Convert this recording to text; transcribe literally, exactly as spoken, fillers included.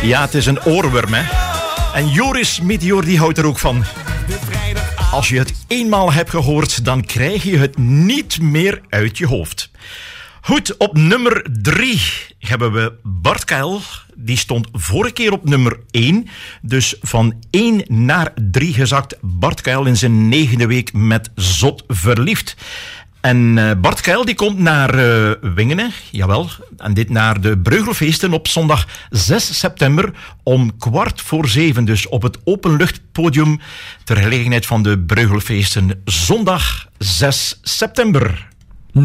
Ja, het is een oorworm, hè. En Joris Meteor die houdt er ook van. Als je het eenmaal hebt gehoord, dan krijg je het niet meer uit je hoofd. Goed, op nummer drie hebben we Bart Kuil. Die stond vorige keer op nummer één. Dus van één naar drie gezakt. Bart Kuil in zijn negende week met Zot Verliefd. En uh, Bart Kuil die komt naar uh, Wingene, jawel. En dit naar de Breugelfeesten op zondag zes september om kwart voor zeven. Dus op het openluchtpodium ter gelegenheid van de Breugelfeesten zondag zes september.